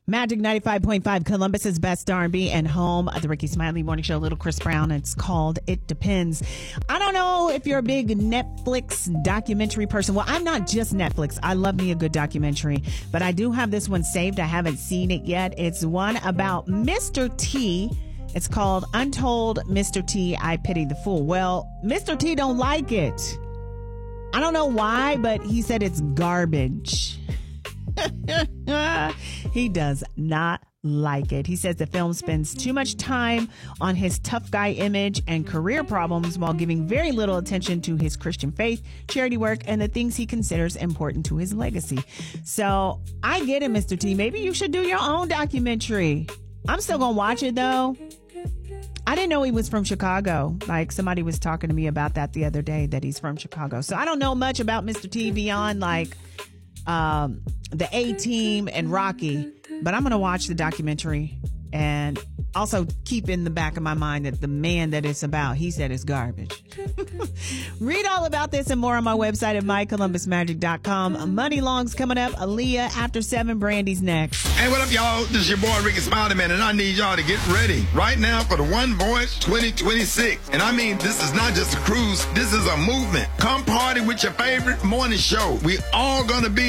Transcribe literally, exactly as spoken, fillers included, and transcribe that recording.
Magic ninety-five point five, Columbus's best R and B and home of the Ricky Smiley Morning Show. Little Chris Brown. It's called It Depends. I don't know if you're a big Netflix documentary person. Well, I'm not just Netflix. I love me a good documentary, but I do have this one saved. I haven't seen it yet. It's one about Mister T. It's called Untold Mister T, I Pity the Fool. Well, Mister T don't like it. I don't know why, but he said it's garbage. He does not like it. He says the film spends too much time on his tough guy image and career problems while giving very little attention to his Christian faith, charity work, and the things he considers important to his legacy. So I get it, Mister T. Maybe you should do your own documentary. I'm still going to watch it, though. I didn't know he was from Chicago. Like, somebody was talking to me about that the other day, that he's from Chicago. So I don't know much about Mister T beyond, like, um, the A-Team and Rocky, but I'm going to watch the documentary and also keep in the back of my mind that the man that it's about, he said it's garbage. Read all about this and more on my website at my columbus magic dot com. Money Long's coming up. Aaliyah after seven. Brandy's next. Hey, what up, y'all? This is your boy, Ricky Smiley Man, and I need y'all to get ready right now for the One Voice twenty twenty-six. And I mean, this is not just a cruise. This is a movement. Come party with your favorite morning show. We all gonna be